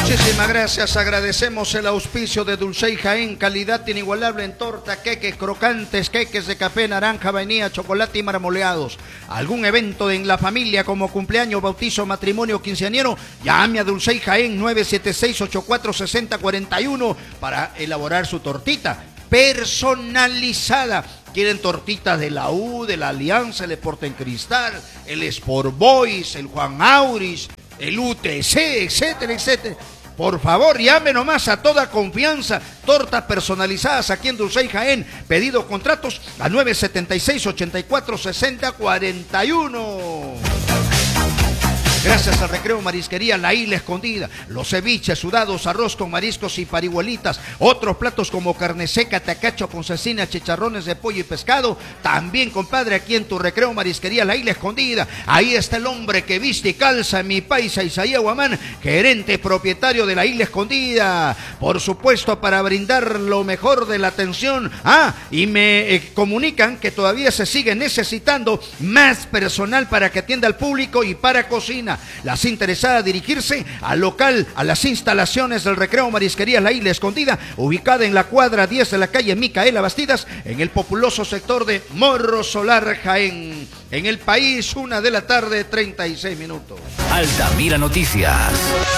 Muchísimas gracias, agradecemos el auspicio de Dulcey Jaén, calidad inigualable en torta, queques crocantes, queques de café, naranja, vainilla, chocolate y marmoleados. ¿Algún evento en la familia como cumpleaños, bautizo, matrimonio, quinceañero? Llame a Dulcey Jaén 976-846041 para elaborar su tortita personalizada. Quieren tortitas de la U, de la Alianza, el Deporte en Cristal, el Sport Boys, el Juan Auris, el UTC, etcétera, etcétera. Por favor, llame nomás a toda confianza. Tortas personalizadas aquí en Dulcey Jaén. Pedido contratos a 976-846041. Gracias al Recreo Marisquería La Isla Escondida, los ceviches, sudados, arroz con mariscos y parihuelitas, otros platos como carne seca, tacacho con cecina, chicharrones de pollo y pescado. También, compadre, aquí en tu Recreo Marisquería La Isla Escondida, ahí está el hombre que viste y calza, mi paisa Isaías Guamán, gerente propietario de La Isla Escondida. Por supuesto, para brindar lo mejor de la atención. Y me comunican que todavía se sigue necesitando más personal para que atienda al público y para cocina. Las interesadas a dirigirse al local, a las instalaciones del Recreo Marisquería La Isla Escondida, ubicada en la cuadra 10 de la calle Micaela Bastidas, en el populoso sector de Morro Solar, Jaén. En el país, 1:36 p.m. Altamira Noticias.